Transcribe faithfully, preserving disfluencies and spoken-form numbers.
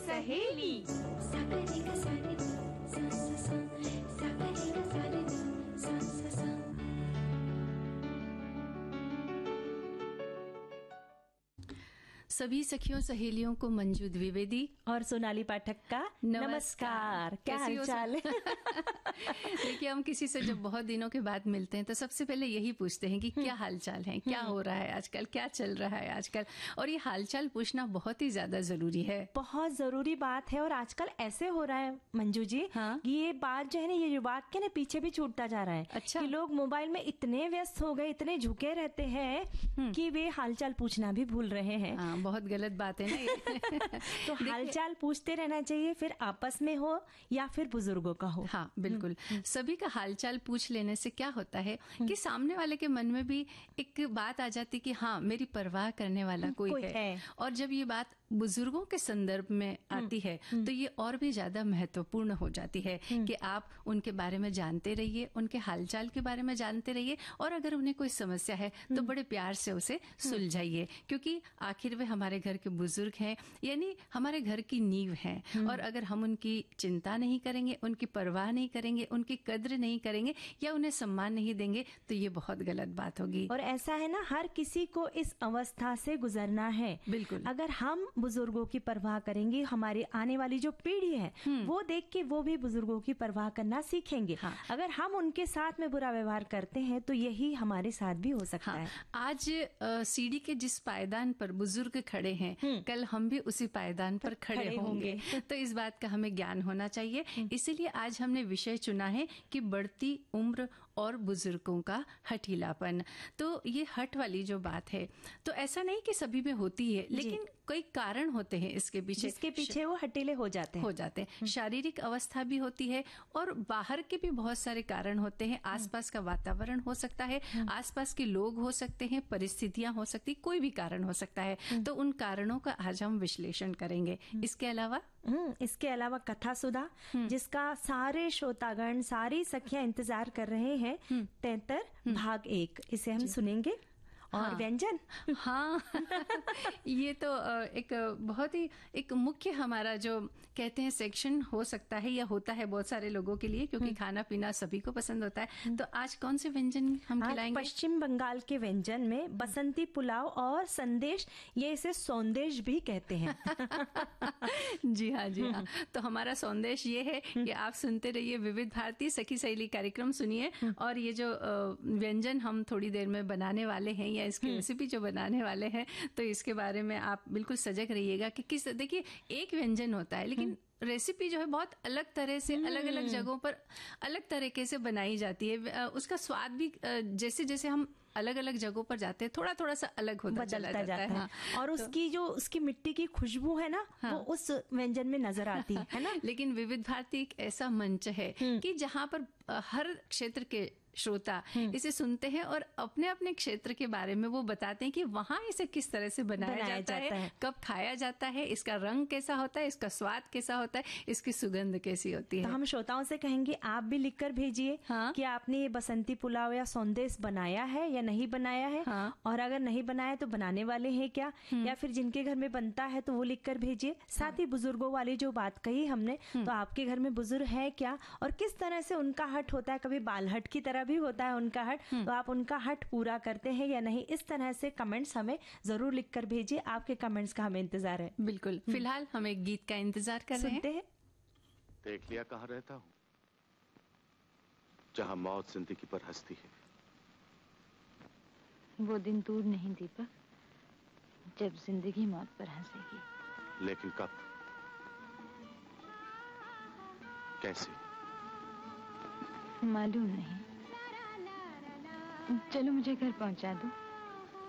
सहेली। सभी सखियों सहेलियों को मंजू द्विवेदी और सोनाली पाठक का नमस्कार। क्या हाल चाल है? देखिए, हम किसी से जब बहुत दिनों के बाद मिलते हैं तो सबसे पहले यही पूछते हैं कि क्या हालचाल है, क्या हो रहा है आजकल, क्या चल रहा है आजकल। और ये हालचाल पूछना बहुत ही ज्यादा जरूरी है, बहुत जरूरी बात है। और आजकल ऐसे हो रहा है मंजू जी, हाँ? ये बात जो है ना, ये वाक्य ना पीछे भी छूटता जा रहा है। अच्छा। कि लोग मोबाइल में इतने व्यस्त हो गए, इतने झुके रहते हैं कि वे हालचाल पूछना भी भूल रहे हैं। हाँ, बहुत गलत बात है ना ये। तो हालचाल पूछते रहना चाहिए, फिर आपस में हो या फिर बुजुर्गों का हो। हाँ, बिल्कुल। सभी का हालचाल पूछ लेने से क्या होता है कि सामने वाले के मन में भी एक बात आ जाती कि हाँ, मेरी परवाह करने वाला कोई, कोई है।, है और जब ये बात बुजुर्गों के संदर्भ में आती है तो ये और भी ज्यादा महत्वपूर्ण हो जाती है कि आप उनके बारे में जानते रहिए, उनके हालचाल के बारे में जानते रहिए, और अगर उन्हें कोई समस्या है तो बड़े प्यार से उसे सुलझाइए, क्योंकि आखिर वे हमारे घर के बुजुर्ग हैं, यानी हमारे घर की नींव हैं। और अगर हम उनकी चिंता नहीं करेंगे, उनकी परवाह नहीं करेंगे, उनकी कद्र नहीं करेंगे या उन्हें सम्मान नहीं देंगे तो ये बहुत गलत बात होगी। और ऐसा है ना, हर किसी को इस अवस्था से गुजरना है। बिल्कुल। अगर हम बुजुर्गों की परवाह करेंगे, हमारी आने वाली जो पीढ़ी है वो देख के वो भी बुजुर्गों की परवाह करना सीखेंगे। हाँ। अगर हम उनके साथ में बुरा व्यवहार करते हैं तो यही हमारे साथ भी हो सकता हाँ। है। आज सीढ़ी के जिस पायदान पर बुजुर्ग खड़े हैं, कल हम भी उसी पायदान पर खड़े, खड़े होंगे, होंगे। तो इस बात का हमें ज्ञान होना चाहिए। इसीलिए आज हमने विषय चुना है कि बढ़ती उम्र और बुजुर्गों का हठीलापन। तो ये हट वाली जो बात है, तो ऐसा नहीं कि सभी में होती है, लेकिन कई कारण होते हैं इसके पीछे, जिसके पीछे वो हटीले हो जाते हैं हो जाते हैं शारीरिक अवस्था भी होती है और बाहर के भी बहुत सारे कारण होते हैं। आसपास का वातावरण हो सकता है, आसपास के लोग हो सकते हैं, परिस्थितियां हो सकती, कोई भी कारण हो सकता है। तो उन कारणों का आज हम विश्लेषण करेंगे। इसके अलावा इसके अलावा कथा सुधा, जिसका सारे श्रोतागण, सारी सखियां इंतजार कर रहे हैं, तैतर भाग एक, इसे हम सुनेंगे। और हाँ, व्यंजन हाँ ये तो एक बहुत ही एक मुख्य हमारा जो कहते हैं सेक्शन हो सकता है या होता है बहुत सारे लोगों के लिए, क्योंकि खाना पीना सभी को पसंद होता है। तो आज कौन से व्यंजन हम खिलाएंगे? पश्चिम बंगाल के व्यंजन में बसंती पुलाव और संदेश, ये इसे सौंदेश भी कहते हैं। जी हाँ, जी हाँ। तो हमारा संदेश ये है कि आप सुनते रहिए विविध भारती सखी सहेली कार्यक्रम, सुनिए। और ये जो व्यंजन हम थोड़ी देर में बनाने वाले हैं, इसकी रेसिपी जो बनाने वाले हैं, तो इसके बारे में आप बिल्कुल सजग रहिएगा कि किस, देखिए एक व्यंजन होता है लेकिन रेसिपी जो है बहुत अलग तरह से, अलग अलग जगहों पर अलग तरीके से बनाई जाती है। उसका स्वाद भी जैसे जैसे हम अलग अलग जगहों पर जाते हैं थोड़ा थोड़ा सा अलग होता चला जाता, जाता है, है। हाँ। और तो, उसकी जो उसकी मिट्टी की खुशबू है ना, हाँ। वो उस व्यंजन में नजर आती है, है ना। लेकिन विविध भारती एक ऐसा मंच है कि जहाँ पर हर क्षेत्र के श्रोता इसे सुनते हैं और अपने अपने क्षेत्र के बारे में वो बताते हैं कि वहां इसे किस तरह से बनाया, बनाया जाता, जाता है, है, कब खाया जाता है, इसका रंग कैसा होता है, इसका स्वाद कैसा होता है, इसकी सुगंध कैसी होती है। तो हम श्रोताओं से कहेंगे आप भी लिखकर भेजिए, हाँ? कि आपने ये बसंती पुलाव या सौंदेश बनाया है या नहीं बनाया है, हाँ? और अगर नहीं बनाया तो बनाने वाले हैं क्या, या फिर जिनके घर में बनता है तो वो लिखकर भेजिए। साथ ही बुजुर्गों वाली जो बात कही हमने, तो आपके घर में बुजुर्ग है क्या और किस तरह से उनका हट होता है, कभी बाल हट की तरह भी होता है उनका हट, तो आप उनका हट पूरा करते हैं या नहीं, इस तरह से कमेंट्स हमें जरूर लिखकर भेजिए। आपके कमेंट्स का हमें इंतजार है। बिल्कुल। फिलहाल हम एक गीत का इंतजार कर रहे हैं। देख लिया कहाँ रहता हूँ, जहाँ मौत जिंदगी पर हंसती है। वो दिन दूर नहीं दीपक, जब जिंदगी मौत पर हंसेगी। लेकिन कब, कैसे, मालूम नहीं। चलो मुझे घर पहुंचा दो।